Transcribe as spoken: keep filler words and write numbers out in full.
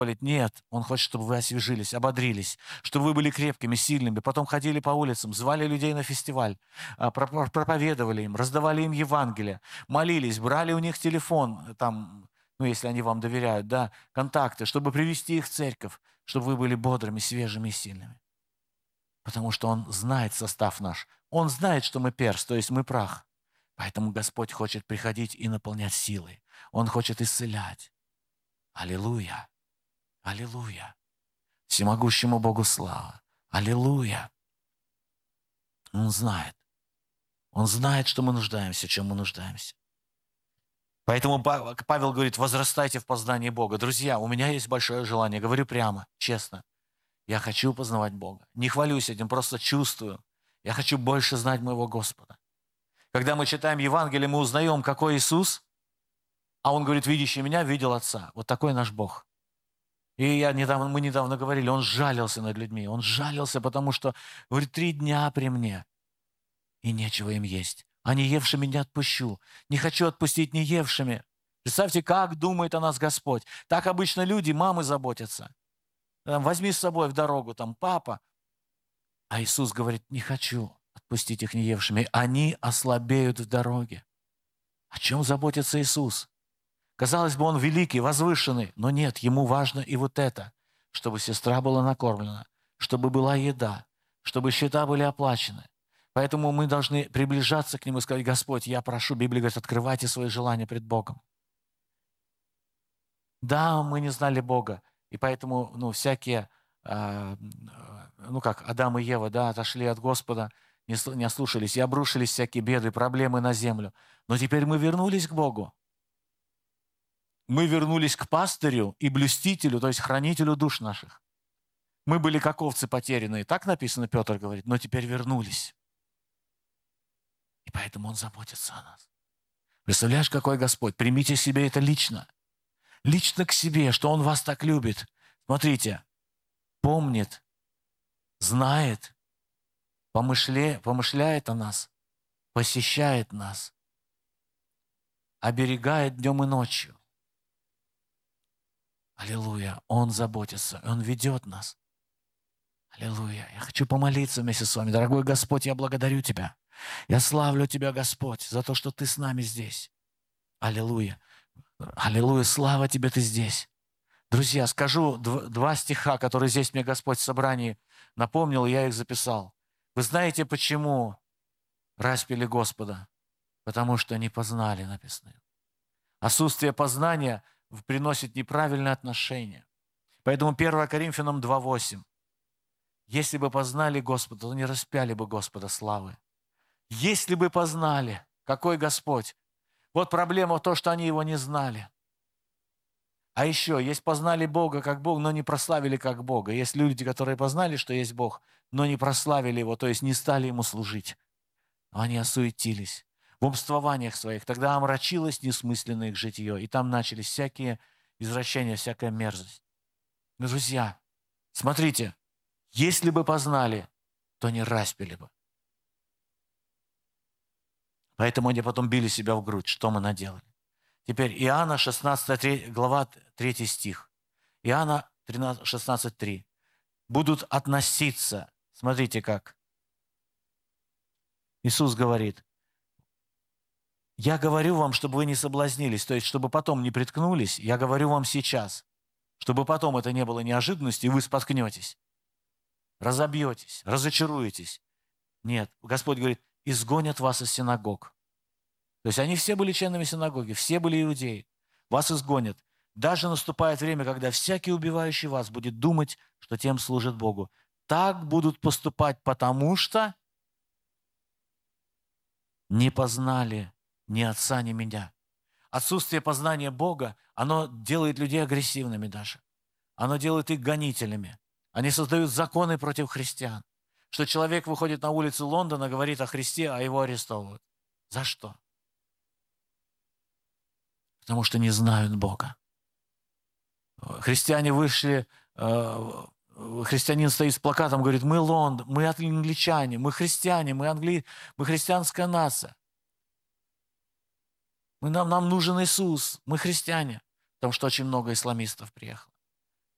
Нет, Он хочет, чтобы вы освежились, ободрились, чтобы вы были крепкими, сильными, потом ходили по улицам, звали людей на фестиваль, а, пропо- проповедовали им, раздавали им Евангелие, молились, брали у них телефон, э, там, ну, если они вам доверяют, да, контакты, чтобы привести их в церковь, чтобы вы были бодрыми, свежими и сильными. Потому что Он знает состав наш. Он знает, что мы перст, то есть мы прах. Поэтому Господь хочет приходить и наполнять силой. Он хочет исцелять. Аллилуйя! Аллилуйя! Всемогущему Богу слава! Аллилуйя! Он знает. Он знает, что мы нуждаемся, чем мы нуждаемся. Поэтому Па- Павел говорит, возрастайте в познании Бога. Друзья, у меня есть большое желание, говорю прямо, честно. Я хочу познавать Бога. Не хвалюсь этим, просто чувствую. Я хочу больше знать моего Господа. Когда мы читаем Евангелие, мы узнаем, какой Иисус, а Он говорит, видящий меня, видел Отца. Вот такой наш Бог. И я недавно, мы недавно говорили, Он жалился над людьми. Он жалился, потому что, говорит, три дня при мне, и нечего им есть. А не евшими не отпущу. Не хочу отпустить не евшими. Представьте, как думает о нас Господь. Так обычно люди, мамы заботятся. Там, возьми с собой в дорогу, там, папа. А Иисус говорит, не хочу отпустить их неевшими. Они ослабеют в дороге. О чем заботится Иисус? Казалось бы, Он великий, возвышенный, но нет, Ему важно и вот это, чтобы сестра была накормлена, чтобы была еда, чтобы счета были оплачены. Поэтому мы должны приближаться к Нему и сказать, Господь, я прошу, Библия говорит, открывайте свои желания пред Богом. Да, мы не знали Бога, и поэтому ну, всякие, а, ну как, Адам и Ева, да, отошли от Господа, не, сл- не ослушались, и обрушились всякие беды, проблемы на землю. Но теперь мы вернулись к Богу. Мы вернулись к пастырю и блюстителю, то есть хранителю душ наших. Мы были как овцы потерянные, так написано, Петр говорит, но теперь вернулись. И поэтому Он заботится о нас. Представляешь, какой Господь? Примите себе это лично. Лично к себе, что Он вас так любит. Смотрите, помнит, знает, помышле, помышляет о нас, посещает нас, оберегает днем и ночью. Аллилуйя. Он заботится, Он ведет нас. Аллилуйя. Я хочу помолиться вместе с вами. Дорогой Господь, я благодарю Тебя. Я славлю Тебя, Господь, за то, что Ты с нами здесь. Аллилуйя. Аллилуйя. Слава Тебе, Ты здесь. Друзья, скажу дв- два стиха, которые здесь мне Господь в собрании напомнил, и я их записал. Вы знаете, почему распяли Господа? Потому что не познали, написано. Отсутствие познания приносит неправильное отношение. Поэтому первое Коринфянам два восемь. Если бы познали Господа, то не распяли бы Господа славы. Если бы познали, какой Господь. Вот проблема в том, что они Его не знали. А еще, есть познали Бога как Бог, но не прославили как Бога. Есть люди, которые познали, что есть Бог, но не прославили Его, то есть не стали Ему служить. Но они осуетились в умствованиях своих. Тогда омрачилось несмысленное их житие, и там начались всякие извращения, всякая мерзость. Но, друзья, смотрите, если бы познали, то не распили бы. Поэтому они потом били себя в грудь, что мы наделали. Теперь Иоанна шестнадцатая глава, третий стих. Иоанна шестнадцать три. Будут относиться, смотрите как. Иисус говорит, я говорю вам, чтобы вы не соблазнились, то есть, чтобы потом не приткнулись, я говорю вам сейчас, чтобы потом это не было неожиданностью, и вы споткнетесь, разобьетесь, разочаруетесь. Нет, Господь говорит, изгонят вас из синагог. То есть они все были членами синагоги, все были иудеи. Вас изгонят. Даже наступает время, когда всякий убивающий вас будет думать, что тем служит Богу. Так будут поступать, потому что не познали ни Отца, ни Меня. Отсутствие познания Бога, оно делает людей агрессивными даже. Оно делает их гонителями. Они создают законы против христиан. Что человек выходит на улицу Лондона, говорит о Христе, а его арестовывают. За что? Потому что не знают Бога. Христиане вышли, э, христианин стоит с плакатом, говорит, мы Лондон, мы англичане, мы христиане, мы, англи... мы христианская нация. Мы, нам, нам нужен Иисус, мы христиане. Потому что очень много исламистов приехало.